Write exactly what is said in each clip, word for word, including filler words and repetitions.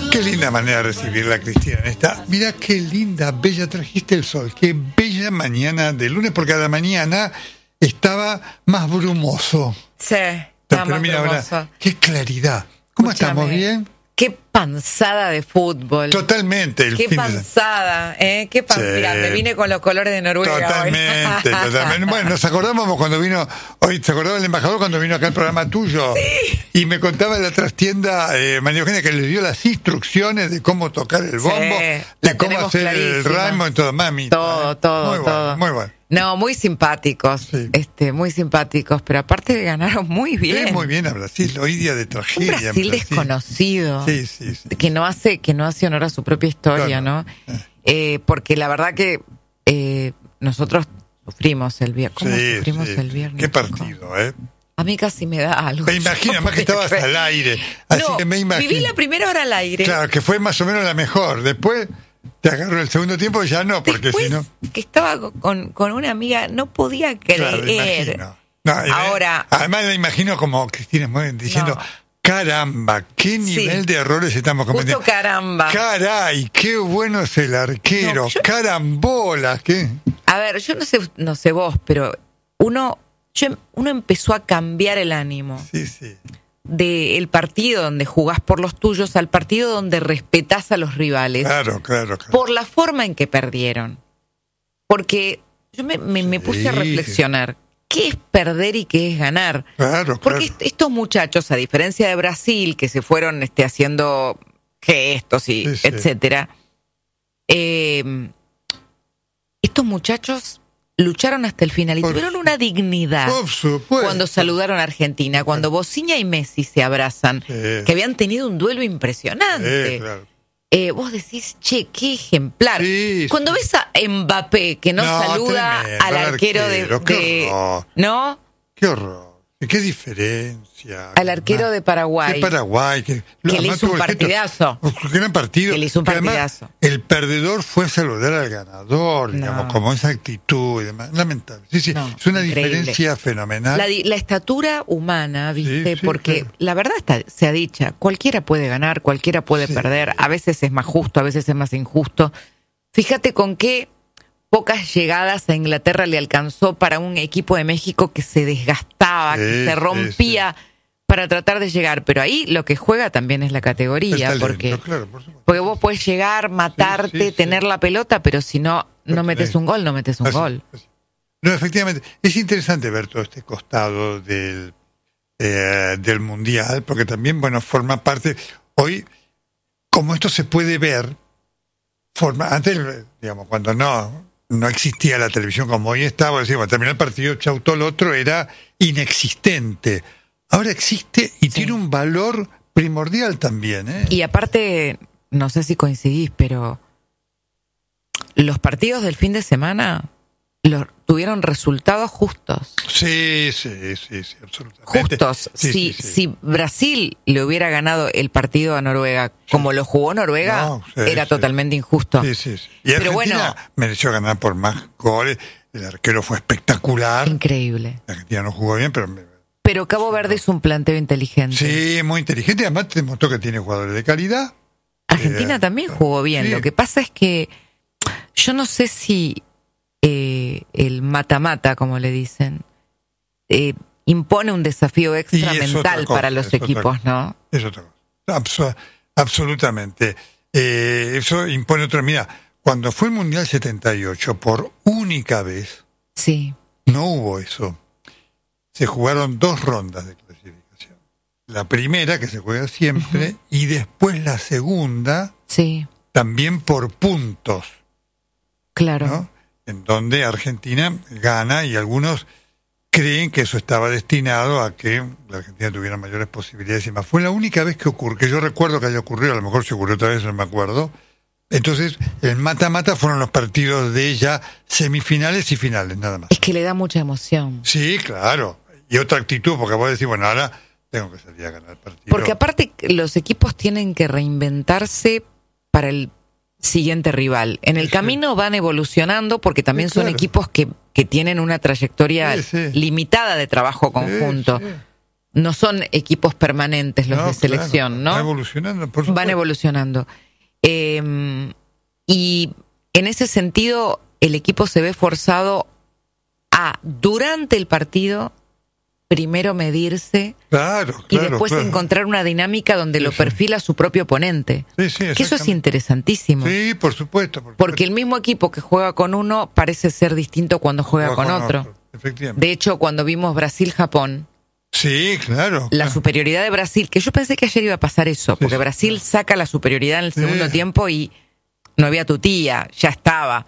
Qué linda manera de recibirla, Cristina. Esta, mira qué linda, bella, trajiste el sol. Qué bella mañana de lunes, porque a la mañana estaba más brumoso. Sí, estaba más mira, brumoso. Ahora, qué claridad. ¿Cómo Escúchame, estamos? ¿Bien? Qué panzada de fútbol. Totalmente. El Qué fin panzada, ¿eh? Qué panzada. Sí. Me vine con los colores de Noruega. Totalmente, hoy. totalmente. Bueno, nos acordábamos cuando vino, hoy se acordaba el embajador cuando vino acá al programa tuyo. Sí. Y me contaba en la trastienda, eh, María Eugenia, que le dio las instrucciones de cómo tocar el bombo, sí, de cómo hacer el ritmo y todo, mami. Todo, todo, muy todo. Bueno, muy bueno. No, muy simpáticos, sí. este, muy simpáticos, pero aparte ganaron muy bien. Sí, muy bien a Brasil, hoy día de tragedia. Un Brasil, Brasil desconocido, sí, sí, sí. que no hace, que no hace honor a su propia historia, claro. ¿no? Eh. Eh, porque la verdad que eh, nosotros sufrimos el viernes. ¿Cómo sí, sufrimos sí. el viernes? Qué partido, ¿eh? A mí casi me da algo. Me imagino, más que estabas al aire. Así no, que me imagino. Viví la primera hora al aire. Claro, que fue más o menos la mejor. Después te agarro el segundo tiempo y ya no, porque Después, si no. Que estaba con, con una amiga, no podía creer. Claro, no, Ahora. Además, la imagino como Cristina diciendo. No. Caramba, qué nivel sí. de errores estamos cometiendo. Justo caramba. Caray, qué bueno es el arquero. No, yo... Carambolas, ¿qué? A ver, yo no sé, no sé vos, pero uno, yo, uno empezó a cambiar el ánimo. Sí, sí. Del partido donde jugás por los tuyos al partido donde respetás a los rivales. Claro, claro, claro. Por la forma en que perdieron. Porque yo me, me, me puse sí. a reflexionar. ¿Qué es perder y qué es ganar? Claro, Porque claro. estos muchachos, a diferencia de Brasil, que se fueron este, haciendo gestos y sí, sí. etcétera, eh, estos muchachos lucharon hasta el final y por, tuvieron una dignidad por supuesto. Cuando saludaron a Argentina, cuando Bociña y Messi se abrazan, sí. que habían tenido un duelo impresionante. Sí, claro. Eh, vos decís, che, qué ejemplar. Sí, Cuando sí. ves a Mbappé que no, no saluda tremendo, al arquero, arquero de, qué de horror. ¿no? Qué horror. ¿Qué diferencia? Al arquero ah, de Paraguay. De Paraguay. Que, que le hizo un partidazo. Un gran partido. Que le hizo un partidazo. Además, el perdedor fue a saludar al ganador, digamos, no. como esa actitud y demás. Lamentable. Sí, sí, no, es una increíble. diferencia fenomenal. La, la estatura humana, ¿viste? Sí, sí, porque claro. la verdad está, se ha dicha, cualquiera puede ganar, cualquiera puede sí. perder. A veces es más justo, a veces es más injusto. Fíjate con qué pocas llegadas a Inglaterra le alcanzó para un equipo de México que se desgastaba, sí, que se rompía sí, sí. para tratar de llegar. Pero ahí lo que juega también es la categoría, talento, porque, claro, por porque vos puedes llegar, matarte, sí, sí, tener sí. la pelota, pero si no, no metes un gol, no metes un así, gol. Así. No, efectivamente, es interesante ver todo este costado del, eh, del Mundial, porque también, bueno, forma parte, hoy, como esto se puede ver, forma, antes, digamos, cuando no... no existía la televisión como hoy está, bueno, decimos, terminó el partido, chau, todo lo otro era inexistente. Ahora existe y sí. tiene un valor primordial también, ¿eh? Y aparte, no sé si coincidís, pero los partidos del fin de semana los tuvieron resultados justos. Sí, sí, sí, sí, absolutamente. Justos. Sí, si, sí, sí. si Brasil le hubiera ganado el partido a Noruega como lo jugó Noruega, no, sí, era sí. totalmente injusto. Sí, sí, sí. Y Pero Argentina bueno, mereció ganar por más goles. El arquero fue espectacular. Increíble. Argentina no jugó bien, pero... Pero Cabo Verde es un planteo inteligente. Sí, muy inteligente. Además demostró que tiene jugadores de calidad. Argentina eh, también jugó bien. Sí. Lo que pasa es que yo no sé si... Eh, el mata-mata, como le dicen, eh, impone un desafío extra mental cosa, para los equipos, ¿no? Es otra cosa. Abs- absolutamente. Eh, eso impone otro. Mira, cuando fue el Mundial setenta y ocho, por única vez, sí. no hubo eso. Se jugaron dos rondas de clasificación. La primera, que se juega siempre, uh-huh. y después la segunda, sí. también por puntos. Claro. ¿No? En donde Argentina gana y algunos creen que eso estaba destinado a que la Argentina tuviera mayores posibilidades y más. Fue la única vez que ocurrió, que yo recuerdo que haya ocurrido, a lo mejor se ocurrió otra vez, no me acuerdo. Entonces, el mata-mata fueron los partidos de ya semifinales y finales, nada más. Es que le da mucha emoción. Sí, claro. Y otra actitud, porque vos decís, bueno, ahora tengo que salir a ganar el partido. Porque aparte los equipos tienen que reinventarse para el siguiente rival. En el sí. camino van evolucionando porque también sí, claro. son equipos que, que tienen una trayectoria sí, sí. limitada de trabajo conjunto. Sí, sí. no son equipos permanentes los no, de selección, claro, ¿no? Van evolucionando, por supuesto. Van evolucionando. Eh, y en ese sentido, el equipo se ve forzado a, durante el partido, primero medirse claro, claro, y después claro. encontrar una dinámica donde sí, lo sí. perfila su propio oponente. Sí, sí, que eso es interesantísimo. Sí, por supuesto. Por porque supuesto. el mismo equipo que juega con uno parece ser distinto cuando juega, juega con, con otro. otro. Efectivamente. De hecho, cuando vimos Brasil-Japón, sí, claro. La claro. superioridad de Brasil, que yo pensé que ayer iba a pasar eso, porque sí, Brasil claro. saca la superioridad en el segundo sí. tiempo y no había tu tía, ya estaba.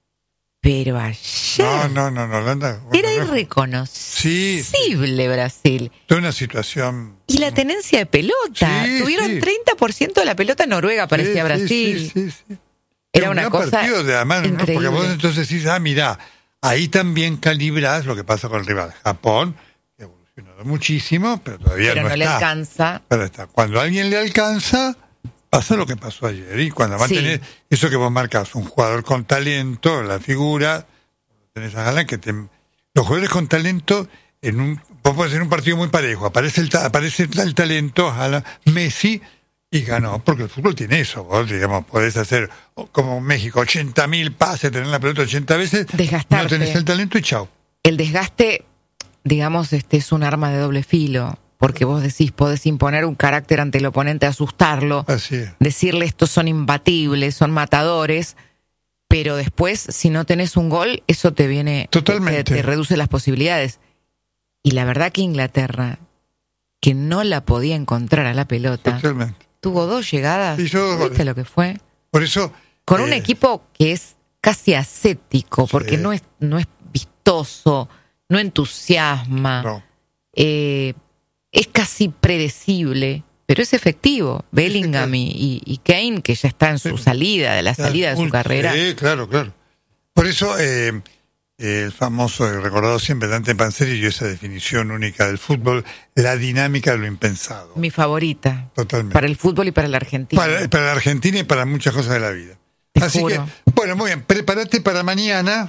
Pero ayer No, no, no, no, Holanda. era bueno, irreconocible sí, sí. Brasil. Toda una situación. Y la tenencia de pelota. Sí, Tuvieron sí. treinta por ciento de la pelota noruega, parecía sí, Brasil. Sí, sí, sí, sí. Era un una gran cosa partido de la mano, ¿no? increíble. Porque vos entonces decís, ah, mirá, ahí también calibrás lo que pasa con el rival. Japón, que ha evolucionado muchísimo, pero todavía pero no, no está. le alcanza. Pero está. Cuando a alguien le alcanza, pasa lo que pasó ayer. Y cuando va Sí. a tener eso que vos marcas, un jugador con talento, la figura, tenés a Haaland, que te, los jugadores con talento, en un, vos podés hacer un partido muy parejo, aparece el, aparece el talento, Haaland, Messi, y ganó, porque el fútbol tiene eso, vos, digamos, podés hacer como México, ochenta mil pases, tener la pelota ochenta veces, Desgastarte. no tenés el talento y chau. El desgaste, digamos, este es un arma de doble filo, porque vos decís, podés imponer un carácter ante el oponente, asustarlo, Así es. decirle estos son imbatibles, son matadores, pero después, si no tenés un gol, eso te viene, Totalmente. Te, te reduce las posibilidades. Y la verdad que Inglaterra, que no la podía encontrar a la pelota, Totalmente. tuvo dos llegadas, Y yo- ¿viste lo que fue? Por eso... Con eh, un equipo que es casi ascético, porque Sí. no es, no es vistoso, no entusiasma, no. eh, es casi predecible, pero es efectivo. Bellingham y, y, y Kane, que ya está en su Sí. salida, de la salida de su Un- carrera. Sí, claro, claro. Por eso eh, el famoso y recordado siempre Dante Panzeri dio esa definición única del fútbol, la dinámica de lo impensado. Mi favorita. Totalmente. Para el fútbol y para la Argentina. Para, para la Argentina y para muchas cosas de la vida. Te Así juro. que, bueno, muy bien, prepárate para mañana.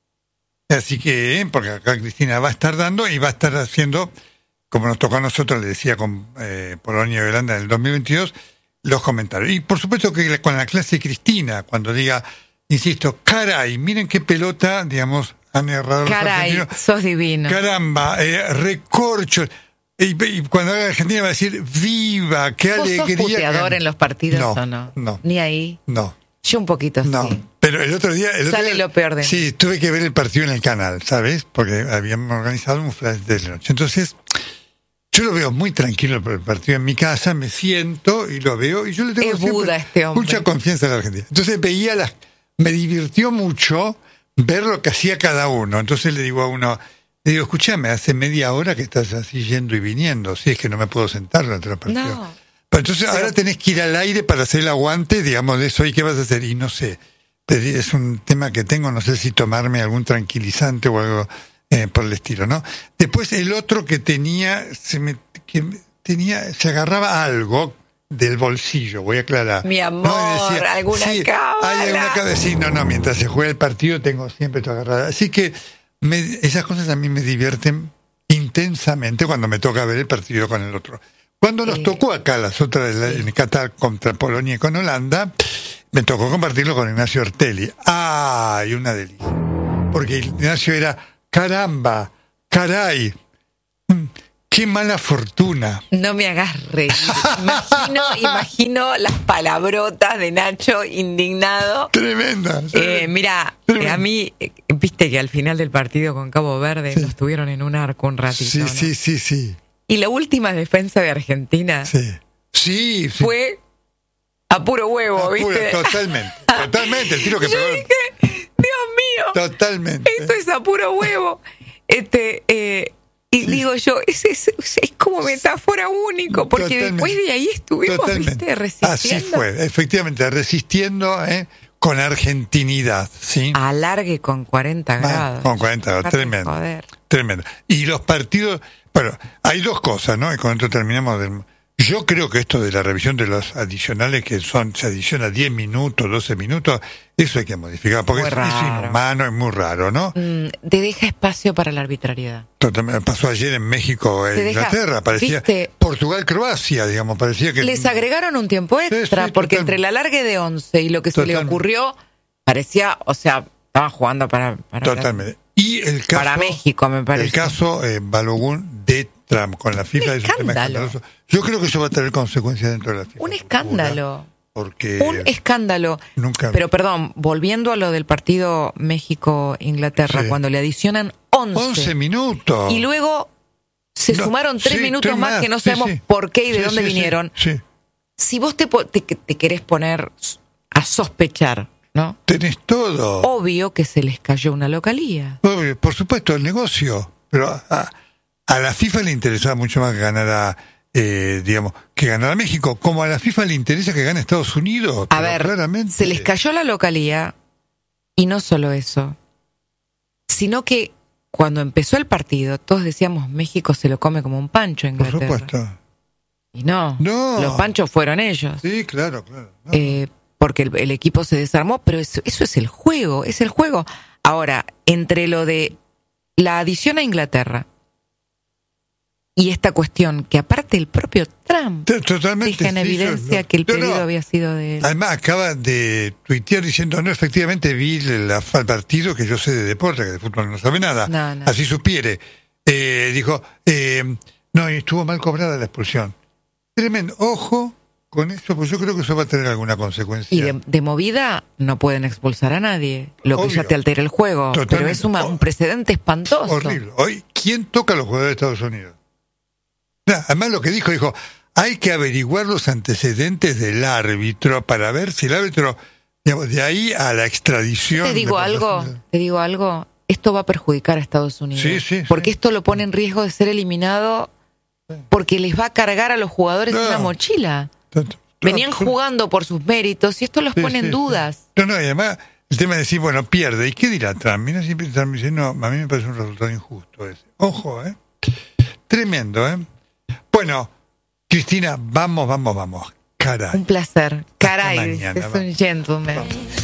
Así que, eh, porque acá Cristina va a estar dando y va a estar haciendo, como nos tocó a nosotros, le decía con eh, Polonia y Holanda en el dos mil veintidós, los comentarios. Y por supuesto que con la clase de Cristina, cuando diga, insisto, caray, miren qué pelota, digamos, han errado los Caray, argentinos. sos divino. Caramba, eh, recorcho. Y, y cuando haga Argentina va a decir, viva, qué ¿Vos sos alegría. puteador que... en los partidos no, o no? No, Ni ahí. no. Yo un poquito No, sí. pero el otro día... El otro Sale día, lo peor de mí. Sí, tuve que ver el partido en el canal, ¿sabes? Porque habíamos organizado un flash de la noche. Entonces, yo lo veo muy tranquilo el partido en mi casa, me siento y lo veo y yo le tengo Es siempre Buda este hombre. mucha confianza en la Argentina. Entonces veía las... Me divirtió mucho ver lo que hacía cada uno. Entonces le digo a uno... Le digo, escúchame, hace media hora que estás así yendo y viniendo, si es que no me puedo sentar durante la partida. No. Pero entonces Pero- ahora tenés que ir al aire para hacer el aguante, digamos, de eso. ¿Y qué vas a hacer? Y no sé. Pero es un tema que tengo, no sé si tomarme algún tranquilizante o algo eh, por el estilo, ¿no? Después el otro que tenía, se me, que tenía, se agarraba algo del bolsillo, voy a aclarar. Mi amor, ¿no? Y alguna sí, cábala. hay alguna cábala. Sí, no, no, mientras se juega el partido tengo siempre esto agarrado. Así que me, esas cosas a mí me divierten intensamente cuando me toca ver el partido con el otro. Cuando nos Eh, tocó acá las otras sí. en Qatar contra Polonia y con Holanda, me tocó compartirlo con Ignacio Ortelli. ¡Ay, una delicia! Porque Ignacio era, caramba, caray, mm, qué mala fortuna. No me hagas reír. Imagino, imagino las palabrotas de Nacho indignado. Tremenda. Eh, mira, eh, a mí, eh, viste que al final del partido con Cabo Verde Sí. nos tuvieron en un arco un ratito. Sí, ¿no? sí, sí, sí. Y la última defensa de Argentina Sí, sí, sí. fue a puro huevo, Ah, pura, ¿viste? totalmente, totalmente. El tiro que Yo pegó. dije, Dios mío, Totalmente. esto es a puro huevo. Este, eh, y Sí. digo yo, es, es, es como metáfora único, porque Totalmente. después de ahí estuvimos, Totalmente. ¿viste? Resistiendo. Así fue, efectivamente, resistiendo ¿eh? con argentinidad, ¿sí? Alargue con cuarenta grados. Con cuarenta grados, Dejate tremendo. joder. Tremendo. Y los partidos, bueno, hay dos cosas, ¿no? Y con esto terminamos del... Yo creo que esto de la revisión de los adicionales, que son se adiciona diez minutos, doce minutos, eso hay que modificar, porque es, es inhumano, es muy raro, ¿no? Mm, te deja espacio para la arbitrariedad. Totalmente. Pasó ayer en México e Inglaterra, deja, parecía ¿viste? Portugal-Croacia, digamos, parecía que... Les agregaron un tiempo extra, sí, sí, porque total. Entre el alargue de once y lo que totalmente. Se le ocurrió, parecía, o sea, estaban jugando para... para totalmente. Y el caso... Para México, me parece. El caso eh, Balogun de Trump con la FIFA un es un tema escandaloso. Yo creo que eso va a tener consecuencias dentro de la FIFA. Un escándalo. Porque un escándalo. Nunca... Pero perdón, volviendo a lo del partido México-Inglaterra, sí. Cuando le adicionan once. once minutos. Y luego se no, sumaron tres sí, minutos tres más, más que no sabemos sí, sí. por qué y de sí, dónde sí, vinieron. Sí, sí. Si vos te, te, te querés poner a sospechar, ¿no? Tenés todo. Obvio que se les cayó una localía. Obvio, por supuesto, el negocio. Pero a, a la FIFA le interesaba mucho más que ganara, eh, digamos, que ganara México. Como a la FIFA le interesa que gane Estados Unidos. A ver, claramente... se les cayó la localía y no solo eso, sino que cuando empezó el partido, todos decíamos México se lo come como un pancho en Inglaterra. Por supuesto. Y no, no. Los panchos fueron ellos. Sí, claro, claro. No. Eh, porque el, el equipo se desarmó, pero eso, eso es el juego, es el juego. Ahora, entre lo de la adición a Inglaterra y esta cuestión, que aparte el propio Trump Totalmente, deja en sí, evidencia no, que el pedido no, no. había sido de él. Además, acaba de tuitear diciendo, no, efectivamente vi la, el partido, que yo sé de deporte, que de fútbol no sabe nada, no, no. así supiere. Eh, dijo, eh, no, y estuvo mal cobrada la expulsión. Tremendo, ojo con eso, pues yo creo que eso va a tener alguna consecuencia. Y de, de movida no pueden expulsar a nadie, lo Obvio. Que ya te altera el juego, Totalmente. Pero es una, un precedente espantoso. Horrible. Hoy, ¿quién toca a los jugadores de Estados Unidos? Además lo que dijo, dijo, hay que averiguar los antecedentes del árbitro para ver si el árbitro, digamos, de ahí a la extradición... Te digo algo, te digo algo, esto va a perjudicar a Estados Unidos. Sí, sí, porque sí. Esto lo pone en riesgo de ser eliminado porque les va a cargar a los jugadores no. Una mochila. Tanto, Venían no, jugando por sus méritos y esto los sí, pone sí, en dudas. Sí. No, no, y además el tema de decir, bueno, pierde. ¿Y qué dirá Trump? Mira, siempre Trump dice, no, a mí me parece un resultado injusto ese. Ojo, ¿eh? Tremendo, ¿eh? Bueno, Cristina, vamos, vamos, vamos. Caray. Un placer. Caray, mañana, es un gentleman. Vamos.